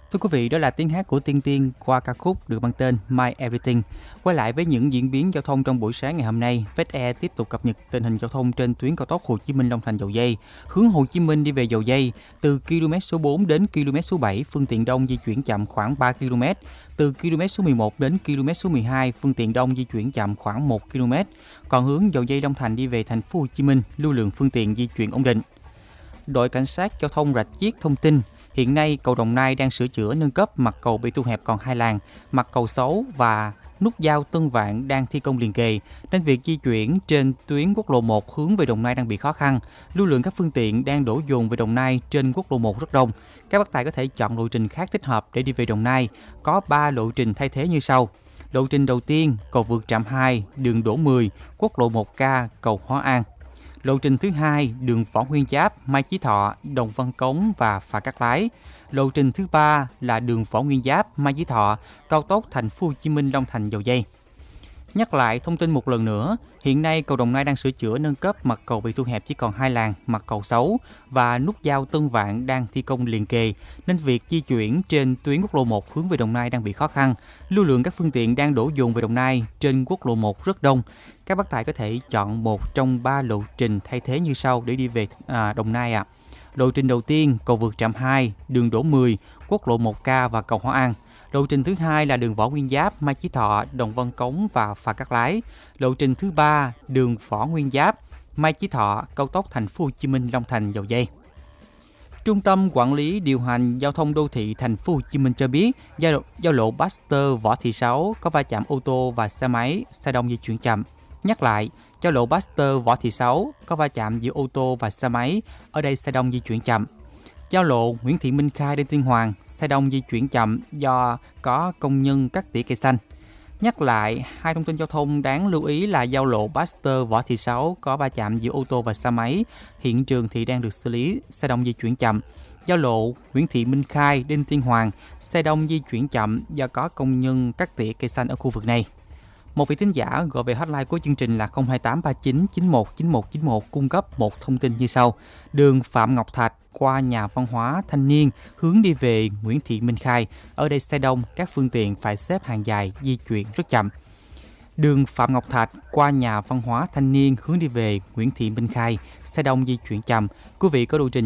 Thưa quý vị, đó là tiếng hát của Tiên Tiên qua ca khúc được mang tên My Everything. Quay lại với những diễn biến giao thông trong buổi sáng ngày hôm nay, Vết E tiếp tục cập nhật tình hình giao thông trên tuyến cao tốc Hồ Chí Minh Long Thành Dầu Giây. Hướng Hồ Chí Minh đi về Dầu Giây, từ km số 4 đến km số 7, phương tiện đông di chuyển chậm khoảng 3 km. Từ km số 11 đến km số 12, phương tiện đông di chuyển chậm khoảng 1 km. Còn hướng Dầu Giây Long Thành đi về thành phố Hồ Chí Minh, lưu lượng phương tiện di chuyển ổn định. Đội cảnh sát giao thông Rạch Chiếc thông tin, hiện nay cầu Đồng Nai đang sửa chữa nâng cấp, mặt cầu bị thu hẹp còn 2 làn, mặt cầu xấu và nút giao Tân Vạn đang thi công liền kề, nên việc di chuyển trên tuyến quốc lộ 1 hướng về Đồng Nai đang bị khó khăn. Lưu lượng các phương tiện đang đổ dồn về Đồng Nai trên quốc lộ 1 rất đông. Các bác tài có thể chọn lộ trình khác thích hợp để đi về Đồng Nai. Có 3 lộ trình thay thế như sau. Lộ trình đầu tiên, cầu vượt trạm 2, đường Đỗ 10, quốc lộ 1K, cầu Hóa An. Lộ trình thứ hai, đường Võ Nguyên Giáp, Mai Chí Thọ, Đồng Văn Cống và Phà Cát Lái. Lộ trình thứ ba là đường Võ Nguyên Giáp, Mai Chí Thọ, cao tốc thành phố Hồ Chí Minh Long Thành Dầu Giây. Nhắc lại thông tin một lần nữa, hiện nay cầu Đồng Nai đang sửa chữa nâng cấp, mặt cầu bị thu hẹp chỉ còn 2 làn, mặt cầu xấu và nút giao Tân Vạn đang thi công liền kề, nên việc di chuyển trên tuyến quốc lộ 1 hướng về Đồng Nai đang bị khó khăn. Lưu lượng các phương tiện đang đổ dồn về Đồng Nai trên quốc lộ 1 rất đông. Các bác tài có thể chọn một trong 3 lộ trình thay thế như sau để đi về Đồng Nai ạ. Lộ trình đầu tiên, cầu vượt trạm 2, đường Đỗ 10, quốc lộ 1K và cầu Hóa An. Lộ trình thứ hai là đường Võ Nguyên Giáp, Mai Chí Thọ, Đồng Văn Cống và Phà Cát Lái. Lộ trình thứ ba, đường Võ Nguyên Giáp, Mai Chí Thọ, cao tốc thành phố Hồ Chí Minh Long Thành Dầu Giây. Trung tâm Quản lý điều hành giao thông đô thị thành phố Hồ Chí Minh cho biết, giao lộ Baxter Võ Thị Sáu có va chạm ô tô và xe máy, xe đông di chuyển chậm. Nhắc lại, giao lộ Baxter Võ Thị Sáu có va chạm giữa ô tô và xe máy, ở đây xe đông di chuyển chậm. Giao lộ Nguyễn Thị Minh Khai Đinh Tiên Hoàng, xe đông di chuyển chậm do có công nhân cắt tỉa cây xanh. Nhắc lại, hai thông tin giao thông đáng lưu ý là giao lộ Baxter Võ Thị Sáu có va chạm giữa ô tô và xe máy, hiện trường thì đang được xử lý, xe đông di chuyển chậm. Giao lộ Nguyễn Thị Minh Khai Đinh Tiên Hoàng, xe đông di chuyển chậm do có công nhân cắt tỉa cây xanh ở khu vực này. Một vị thính giả gọi về hotline của chương trình là 02839 919191 cung cấp một thông tin như sau. Đường Phạm Ngọc Thạch qua nhà văn hóa Thanh Niên hướng đi về Nguyễn Thị Minh Khai. Ở đây xe đông, các phương tiện phải xếp hàng dài, di chuyển rất chậm. Đường Phạm Ngọc Thạch qua nhà văn hóa Thanh Niên hướng đi về Nguyễn Thị Minh Khai, xe đông di chuyển chậm. Quý vị có lộ trình